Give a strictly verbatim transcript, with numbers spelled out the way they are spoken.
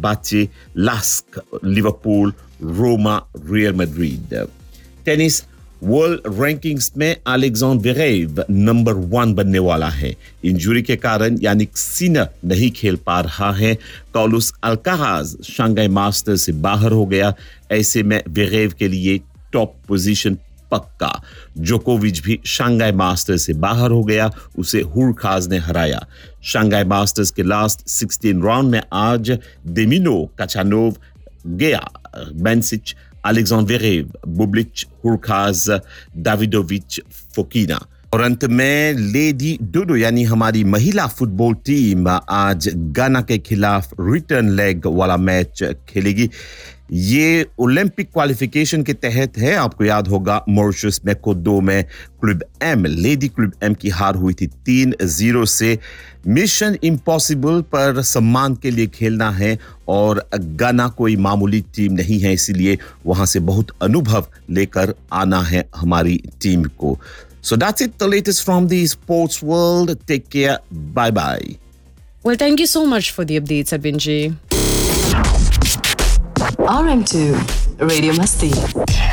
Fenerbahce, Lask, Liverpool, Roma, Real Madrid. Tennis world rankings में Alexander वेरेव number one बनने वाला है. इंजरी के कारण यानिक सिनर नहीं खेल पा रहा है. कार्लोस अल्काराज शंघाई मास्टर्स से बाहर हो गया. ऐसे में वेरेव के लिए टॉप पोजीशन पक्का. जोकोविच भी शंघाई मास्टर्स से बाहर हो गया. उसे हुरकाज ने हराया. शंघाई मास्टर्स के लास्ट सोलह राउंड में आज डेमिनो, काचानोव, गया, बेंसिच, अलेक्जेंडर वेरेव, बुबलिच, हुरकाज, दाविदोविच, फोकिना. और अंत में लेडी डोडो यानी हमारी महिला फुटबॉल टीम आज गाना के खिलाफ रिटर्न लेग वाला मैच खेलेगी. ये ओलंपिक क्वालिफिकेशन के तहत है. आपको याद होगा मॉरिशस में कोदो में club M, lady club M की हार हुई थी तीन जीरो से. मिशन इम्पॉसिबल पर सम्मान के लिए खेलना है और गाना कोई मामूली टीम नहीं है, इसीलिए वहां से बहुत अनुभव लेकर आना है हमारी टीम को. So that's it, the latest from the sports world. Take care. Bye bye. Well, thank you so much for the updates, Arvind ji. R M two Radio Masti.